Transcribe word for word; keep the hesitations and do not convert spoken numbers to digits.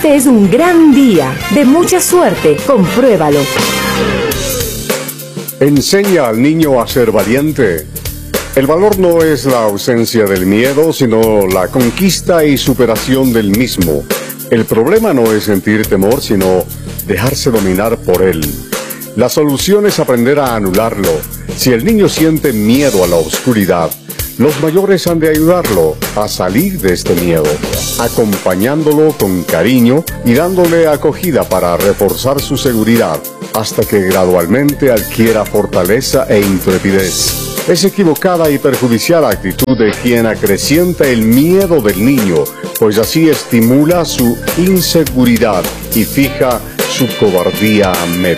Este es un gran día, de mucha suerte, compruébalo. Enseña al niño a ser valiente. El valor no es la ausencia del miedo, sino la conquista y superación del mismo. El problema no es sentir temor, sino dejarse dominar por él. La solución es aprender a anularlo. Si el niño siente miedo a la oscuridad, los mayores han de ayudarlo a salir de este miedo, acompañándolo con cariño y dándole acogida para reforzar su seguridad, hasta que gradualmente adquiera fortaleza e intrepidez. Es equivocada y perjudicial actitud de quien acrecienta el miedo del niño, pues así estimula su inseguridad y fija su cobardía a metas.